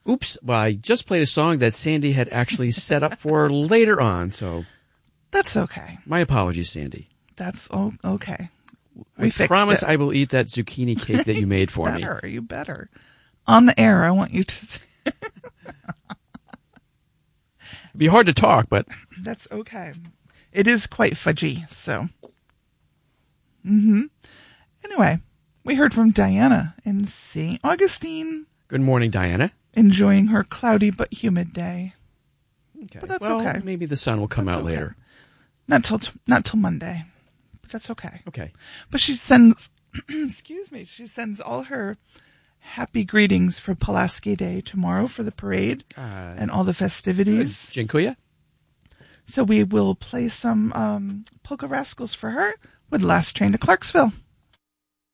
Oops, well, I just played a song that Sandy had actually set up for later on, so... That's okay. My apologies, Sandy. That's okay. I promise I will eat that zucchini cake that you made for me. You better. On the air, I want you to... It'd be hard to talk, but... That's okay. It is quite fudgy, so... Anyway, we heard from Diana in St. Augustine. Good morning, Diana. Enjoying her cloudy but humid day. Okay. But that's well, okay. Maybe the sun will come out later. Not till Monday. But that's okay. Okay. But she sends, excuse me, she sends all her happy greetings for Pulaski Day tomorrow for the parade and all the festivities. Dziękuję. So we will play some Polka Rascals for her with Last Train to Clarksville.